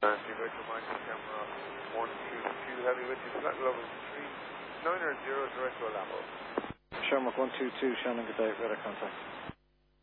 Virtual Micro Camera 122 Heavy with you, flight level 39 or 0 direct to Alambo. Shamrock 122, Shannon, good day, radar contact.